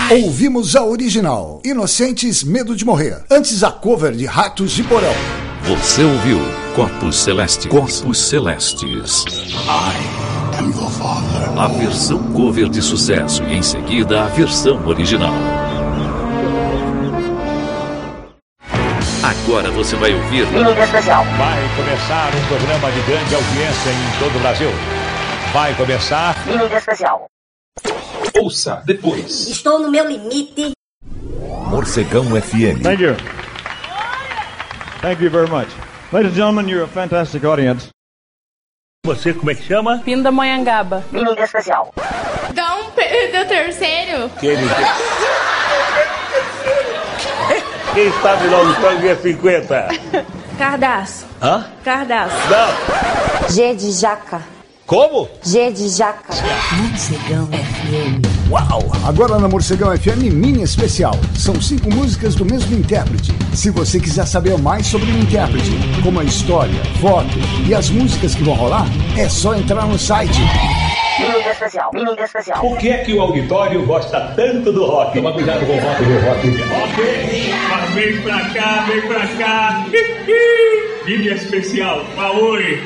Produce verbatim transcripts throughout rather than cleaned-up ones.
Ouvimos a original, Inocentes, Medo de Morrer. Antes a cover de Ratos de Porão. Você ouviu Corpos Celestes. Corpos Celestes. I am your father. A versão cover de sucesso e em seguida a versão original. Agora você vai ouvir Mídia Especial. Vai começar um programa de grande audiência em todo o Brasil. Vai começar Mídia Especial. Ouça depois. Estou no meu limite. Morcegão F M. Thank you. Thank you very much. Ladies and gentlemen, you're a fantastic audience. você, como é que chama? Pindamonhangaba. Mídia Especial. Dom Pedro terceiro. Quem, Quem sabe o nome do tango é cinquenta? Cardaço. Hã? Cardaço. Não. G de jaca. Como? G de jaca. Morcegão F M. Uau! Agora na Morcegão F M Mini Especial. São cinco músicas do mesmo intérprete. Se você quiser saber mais sobre o intérprete, como a história, foto e as músicas que vão rolar, é só entrar no site. Mídia Especial. Mídia Especial. Por que é que o auditório gosta tanto do rock? Toma cuidado com o rock do rock. Ok, mas vem pra cá, vem pra cá. Mídia Especial, Maori.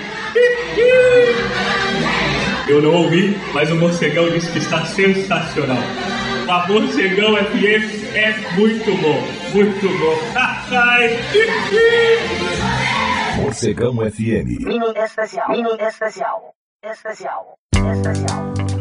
Eu não ouvi, mas o Morcegão disse que está sensacional. A Morcegão F M é muito bom, muito bom. Morcegão F M. Mídia Especial. Mídia Especial. Especial. Especial.